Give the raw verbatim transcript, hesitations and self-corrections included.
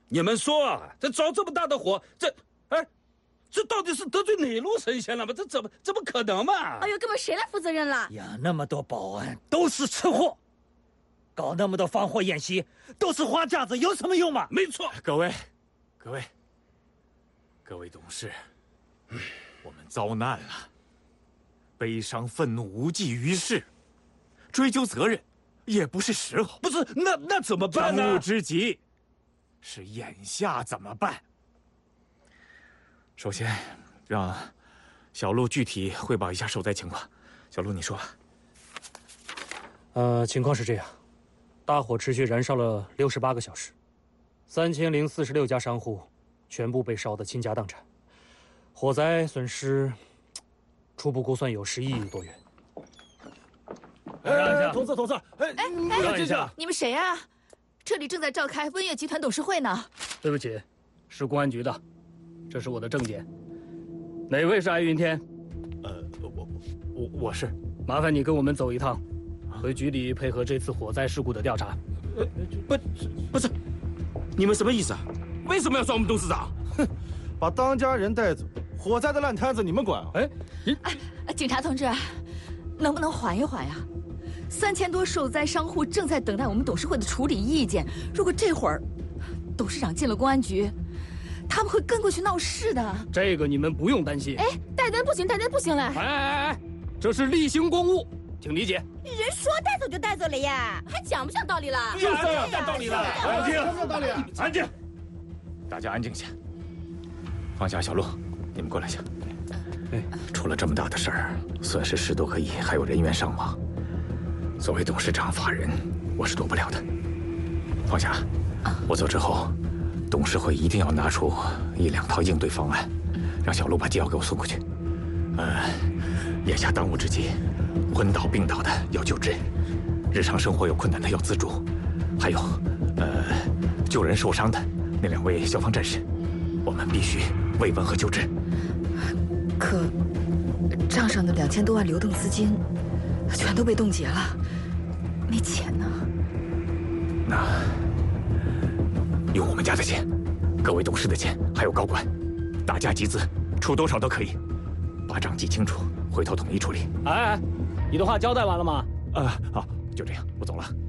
你们说啊，这着这么大的火，这哎，这到底是得罪哪路神仙了吗？这怎么怎么可能嘛？ 哎呦，根本谁来负责任了？ 呀，那么多保安都是吃货，搞那么多放火演习都是花架子，有什么用嘛？ 没错， 各位，各位，各位董事，我们遭难了，悲伤愤怒无济于事，追究责任也不是时候。 不是，那那怎么办呢？ 当务之急是眼下怎么办？首先，让小陆具体汇报一下受灾情况。小陆，你说。 呃，情况是这样，大火持续燃烧了六十八个小时，三千零四十六家商户全部被烧得倾家荡产，火灾损失初步估算有十一亿多元。 让一下， 同志同志，哎哎让一下， 你们谁啊？这里正在召开温悦集团董事会呢。 对不起，是公安局的，这是我的证件。哪位是艾云天？ 呃，我我我是。 麻烦你跟我们走一趟，回局里配合这次火灾事故的调查。 不，不是，你们什么意思啊？为什么要抓我们董事长？ 哼，把当家人带走，火灾的烂摊子你们管啊？ 哎， 哎，警察同志，能不能缓一缓呀？三千多受灾商户正在等待我们董事会的处理意见。如果这会儿董事长进了公安局，他们会跟过去闹事的。 这个你们不用担心。 哎，带人不行，带人不行了。 哎哎哎哎，这是例行公务，请理解。 人说带走就带走了呀， 还讲不讲道理了？ 就是要讲道理了。 安静， 有道理。 安静，大家安静下。放下小陆，你们过来一下。 哎， 出了这么大的事儿，损失十多个亿，还有人员伤亡。作为董事长、法人，我是躲不了的。放下，我走之后，董事会一定要拿出一两套应对方案，让小陆把机要给我送过去。呃，眼下当务之急，昏倒、病倒的要救治，日常生活有困难的要资助，还有，呃，救人受伤的那两位消防战士，我们必须慰问和救治。 可账上的两千多万流动资金全都被冻结了，没钱呢。 那用我们家的钱，各位董事的钱，还有高管，大家集资，出多少都可以，把账记清楚，回头统一处理。 哎哎，你的话交代完了吗？ 啊，好，就这样，我走了。